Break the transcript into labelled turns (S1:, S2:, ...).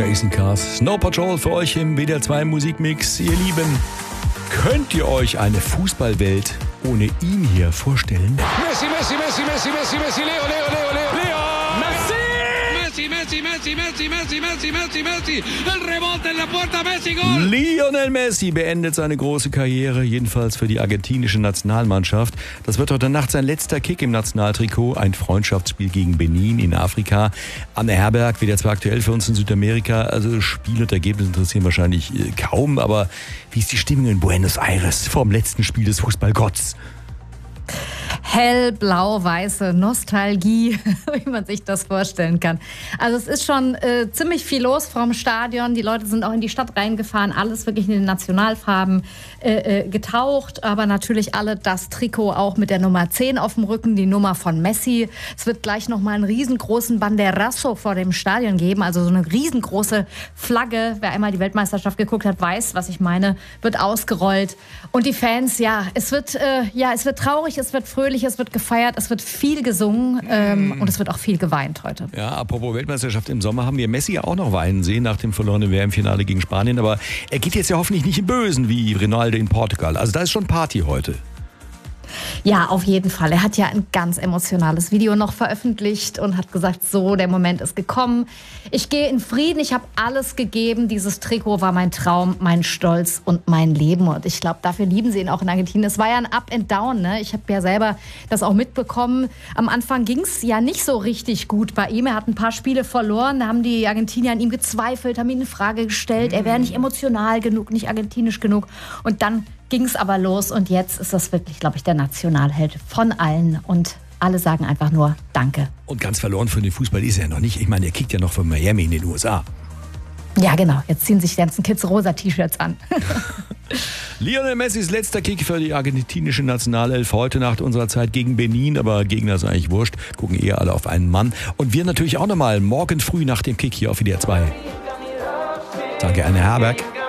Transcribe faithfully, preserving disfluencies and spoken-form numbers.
S1: Jason Cars. Snow Patrol für euch im W D R zwei Musikmix. Ihr Lieben, könnt ihr euch eine Fußballwelt ohne ihn hier vorstellen?
S2: Messi, Messi, Messi, Messi, Messi, Messi, Leo, Leo, Leo, Leo, Leo.
S3: Messi!
S2: Messi, Messi, Messi, Messi, Messi, Messi, Messi, Messi. El rebote en la puerta, Messi, Gol.
S1: Lionel Messi beendet seine große Karriere, jedenfalls für die argentinische Nationalmannschaft. Das wird heute Nacht sein letzter Kick im Nationaltrikot. Ein Freundschaftsspiel gegen Benin in Afrika. Anne Herberg, W D R zwei aktuell für uns in Südamerika. Also Spiel und Ergebnis interessieren wahrscheinlich äh, kaum. Aber wie ist die Stimmung in Buenos Aires vor dem letzten Spiel des Fußballgotts?
S4: Hellblau-weiße Nostalgie, wie man sich das vorstellen kann. Also es ist schon äh, ziemlich viel los vom Stadion. Die Leute sind auch in die Stadt reingefahren, alles wirklich in den Nationalfarben äh, äh, getaucht, aber natürlich alle das Trikot auch mit der Nummer zehn auf dem Rücken, die Nummer von Messi. Es wird gleich nochmal einen riesengroßen Banderazo vor dem Stadion geben, also so eine riesengroße Flagge. Wer einmal die Weltmeisterschaft geguckt hat, weiß, was ich meine, wird ausgerollt. Und die Fans, ja, es wird, äh, ja, es wird traurig, es wird fröhlich, es wird gefeiert, es wird viel gesungen ähm, und es wird auch viel geweint heute.
S1: Ja, apropos Weltmeisterschaft im Sommer, haben wir Messi auch noch weinen sehen nach dem verlorenen W M-Finale gegen Spanien. Aber er geht jetzt ja hoffentlich nicht im Bösen wie Ronaldo in Portugal. Also da ist schon Party heute.
S4: Ja, auf jeden Fall. Er hat ja ein ganz emotionales Video noch veröffentlicht und hat gesagt, so, der Moment ist gekommen. Ich gehe in Frieden, ich habe alles gegeben. Dieses Trikot war mein Traum, mein Stolz und mein Leben. Und ich glaube, dafür lieben sie ihn auch in Argentinien. Es war ja ein Up and Down, ne? Ich habe ja selber das auch mitbekommen. Am Anfang ging es ja nicht so richtig gut bei ihm. Er hat ein paar Spiele verloren. Da haben die Argentinier an ihm gezweifelt, haben ihn in Frage gestellt. Er wäre nicht emotional genug, nicht argentinisch genug. Und dann ging es aber los und jetzt ist das wirklich, glaube ich, der Nationalheld von allen und alle sagen einfach nur Danke.
S1: Und ganz verloren für den Fußball ist er noch nicht. Ich meine, er kickt ja noch von Miami in den U S A.
S4: Ja, genau. Jetzt ziehen sich die ganzen Kids rosa T-Shirts an.
S1: Lionel Messis letzter Kick für die argentinische Nationalelf heute Nacht unserer Zeit gegen Benin, aber Gegner ist eigentlich wurscht, gucken eher alle auf einen Mann. Und wir natürlich auch nochmal morgen früh nach dem Kick hier auf W D R zwei. Danke, Anne Herberg.